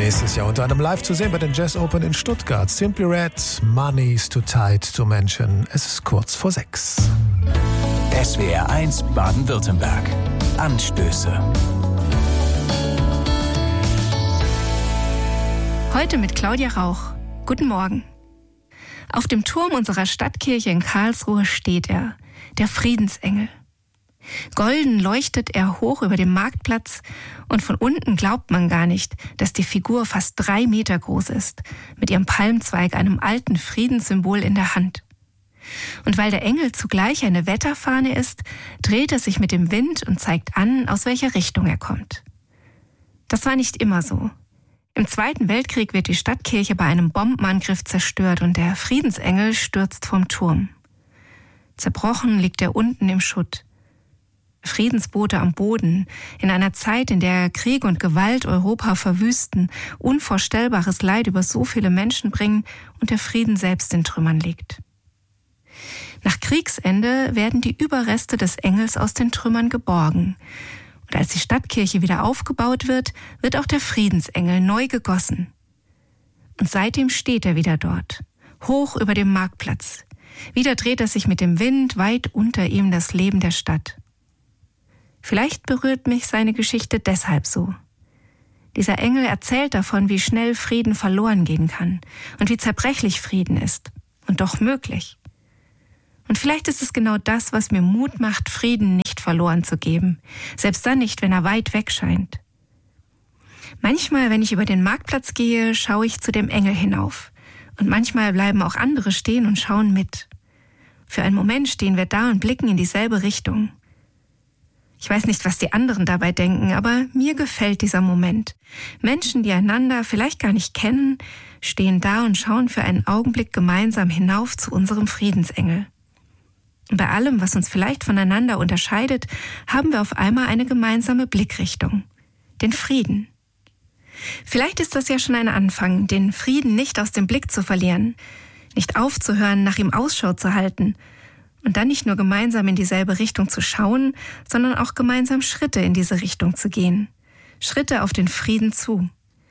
nächstes Jahr unter anderem live zu sehen bei den Jazz Open in Stuttgart. Simply Red, Money's Too Tight to Mention. Es ist kurz vor 6. SWR 1 Baden-Württemberg. Anstöße. Heute mit Claudia Rauch. Guten Morgen. Auf dem Turm unserer Stadtkirche in Karlsruhe steht er, der Friedensengel. Golden leuchtet er hoch über dem Marktplatz und von unten glaubt man gar nicht, dass die Figur fast 3 Meter groß ist, mit ihrem Palmzweig, einem alten Friedenssymbol in der Hand. Und weil der Engel zugleich eine Wetterfahne ist, dreht er sich mit dem Wind und zeigt an, aus welcher Richtung er kommt. Das war nicht immer so. Im Zweiten Weltkrieg wird die Stadtkirche bei einem Bombenangriff zerstört und der Friedensengel stürzt vom Turm. Zerbrochen liegt er unten im Schutt. Friedensboote am Boden, in einer Zeit, in der Krieg und Gewalt Europa verwüsten, unvorstellbares Leid über so viele Menschen bringen und der Frieden selbst in Trümmern liegt. Nach Kriegsende werden die Überreste des Engels aus den Trümmern geborgen. Und als die Stadtkirche wieder aufgebaut wird, wird auch der Friedensengel neu gegossen. Und seitdem steht er wieder dort, hoch über dem Marktplatz. Wieder dreht er sich mit dem Wind weit unter ihm das Leben der Stadt. Vielleicht berührt mich seine Geschichte deshalb so. Dieser Engel erzählt davon, wie schnell Frieden verloren gehen kann und wie zerbrechlich Frieden ist und doch möglich. Und vielleicht ist es genau das, was mir Mut macht, Frieden nicht verloren zu geben, selbst dann nicht, wenn er weit weg scheint. Manchmal, wenn ich über den Marktplatz gehe, schaue ich zu dem Engel hinauf. Und manchmal bleiben auch andere stehen und schauen mit. Für einen Moment stehen wir da und blicken in dieselbe Richtung. Ich weiß nicht, was die anderen dabei denken, aber mir gefällt dieser Moment. Menschen, die einander vielleicht gar nicht kennen, stehen da und schauen für einen Augenblick gemeinsam hinauf zu unserem Friedensengel. Und bei allem, was uns vielleicht voneinander unterscheidet, haben wir auf einmal eine gemeinsame Blickrichtung, den Frieden. Vielleicht ist das ja schon ein Anfang, den Frieden nicht aus dem Blick zu verlieren, nicht aufzuhören, nach ihm Ausschau zu halten und dann nicht nur gemeinsam in dieselbe Richtung zu schauen, sondern auch gemeinsam Schritte in diese Richtung zu gehen, Schritte auf den Frieden zu.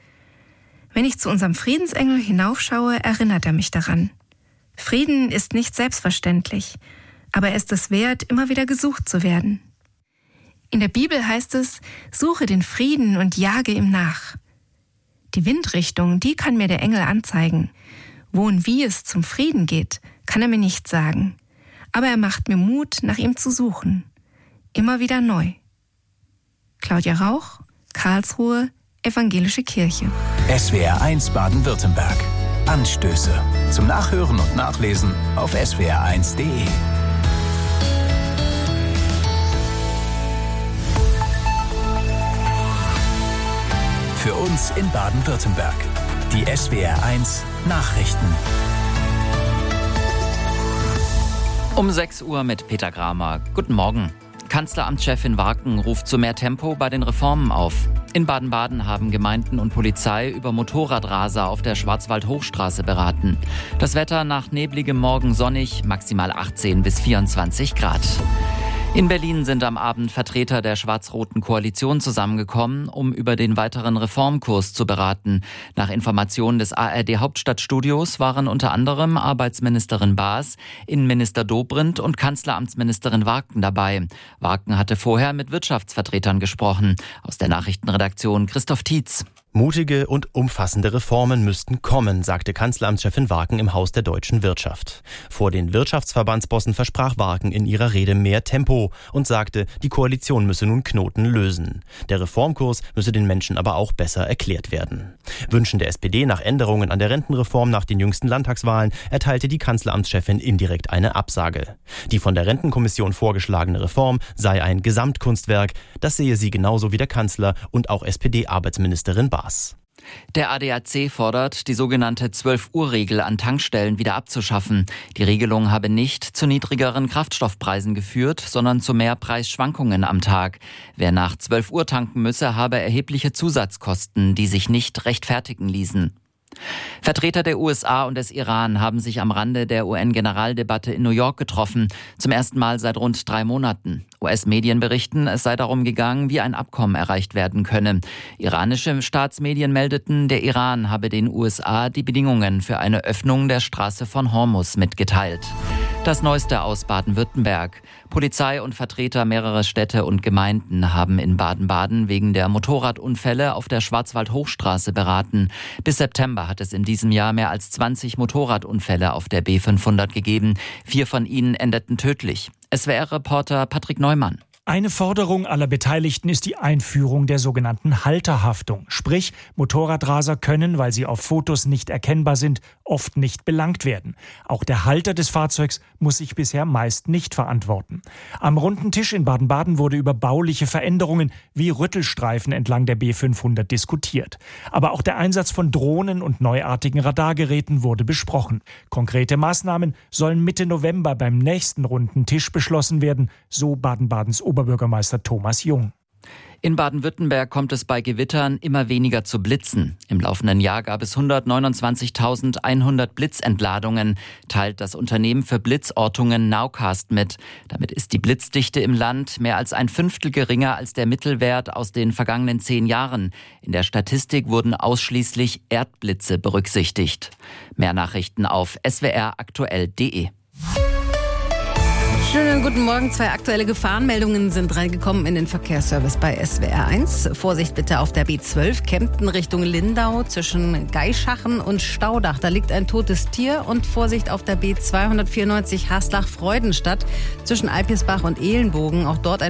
Wenn ich zu unserem Friedensengel hinaufschaue, erinnert er mich daran. Frieden ist nicht selbstverständlich, aber er ist es wert, immer wieder gesucht zu werden. In der Bibel heißt es, suche den Frieden und jage ihm nach. Die Windrichtung, die kann mir der Engel anzeigen. Wo und wie es zum Frieden geht, kann er mir nicht sagen. Aber er macht mir Mut, nach ihm zu suchen. Immer wieder neu. Claudia Rauch, Karlsruhe, Evangelische Kirche. SWR 1 Baden-Württemberg. Anstöße. Zum Nachhören und Nachlesen auf swr1.de. Für uns in Baden-Württemberg. Die SWR 1 Nachrichten. Um 6 Uhr mit Peter Gramer. Guten Morgen. Kanzleramtschefin Warken ruft zu mehr Tempo bei den Reformen auf. In Baden-Baden haben Gemeinden und Polizei über Motorradraser auf der Schwarzwald-Hochstraße beraten. Das Wetter nach nebligem Morgen sonnig, maximal 18 bis 24 Grad. In Berlin sind am Abend Vertreter der schwarz-roten Koalition zusammengekommen, um über den weiteren Reformkurs zu beraten. Nach Informationen des ARD-Hauptstadtstudios waren unter anderem Arbeitsministerin Baas, Innenminister Dobrindt und Kanzleramtsministerin Warken dabei. Warken hatte vorher mit Wirtschaftsvertretern gesprochen. Aus der Nachrichtenredaktion Christoph Tietz. Mutige und umfassende Reformen müssten kommen, sagte Kanzleramtschefin Warken im Haus der deutschen Wirtschaft. Vor den Wirtschaftsverbandsbossen versprach Warken in ihrer Rede mehr Tempo und sagte, die Koalition müsse nun Knoten lösen. Der Reformkurs müsse den Menschen aber auch besser erklärt werden. Wünschen der SPD nach Änderungen an der Rentenreform nach den jüngsten Landtagswahlen erteilte die Kanzleramtschefin indirekt eine Absage. Die von der Rentenkommission vorgeschlagene Reform sei ein Gesamtkunstwerk, das sehe sie genauso wie der Kanzler und auch SPD-Arbeitsministerin Baas. Der ADAC fordert, die sogenannte 12-Uhr-Regel an Tankstellen wieder abzuschaffen. Die Regelung habe nicht zu niedrigeren Kraftstoffpreisen geführt, sondern zu mehr Preisschwankungen am Tag. Wer nach 12 Uhr tanken müsse, habe erhebliche Zusatzkosten, die sich nicht rechtfertigen ließen. Vertreter der USA und des Iran haben sich am Rande der UN-Generaldebatte in New York getroffen. Zum ersten Mal seit rund 3 Monaten. US-Medien berichten, es sei darum gegangen, wie ein Abkommen erreicht werden könne. Iranische Staatsmedien meldeten, der Iran habe den USA die Bedingungen für eine Öffnung der Straße von Hormuz mitgeteilt. Das Neueste aus Baden-Württemberg. Polizei und Vertreter mehrerer Städte und Gemeinden haben in Baden-Baden wegen der Motorradunfälle auf der Schwarzwald-Hochstraße beraten. Bis September hat es in diesem Jahr mehr als 20 Motorradunfälle auf der B500 gegeben. 4 von ihnen endeten tödlich. SWR-Reporter Patrick Neumann. Eine Forderung aller Beteiligten ist die Einführung der sogenannten Halterhaftung. Sprich, Motorradraser können, weil sie auf Fotos nicht erkennbar sind, oft nicht belangt werden. Auch der Halter des Fahrzeugs muss sich bisher meist nicht verantworten. Am runden Tisch in Baden-Baden wurde über bauliche Veränderungen wie Rüttelstreifen entlang der B500 diskutiert. Aber auch der Einsatz von Drohnen und neuartigen Radargeräten wurde besprochen. Konkrete Maßnahmen sollen Mitte November beim nächsten runden Tisch beschlossen werden, so Baden-Badens Oberbürgermeister Thomas Jung. In Baden-Württemberg kommt es bei Gewittern immer weniger zu Blitzen. Im laufenden Jahr gab es 129.100 Blitzentladungen, teilt das Unternehmen für Blitzortungen Nowcast mit. Damit ist die Blitzdichte im Land mehr als 1/5 geringer als der Mittelwert aus den vergangenen 10 Jahren. In der Statistik wurden ausschließlich Erdblitze berücksichtigt. Mehr Nachrichten auf swraktuell.de. Schönen guten Morgen. 2 aktuelle Gefahrenmeldungen sind reingekommen in den Verkehrsservice bei SWR1. Vorsicht bitte auf der B12 Kempten Richtung Lindau zwischen Geischachen und Staudach. Da liegt ein totes Tier. Und Vorsicht auf der B294 Haslach-Freudenstadt zwischen Alpirsbach und Ehlenbogen. Auch dort ein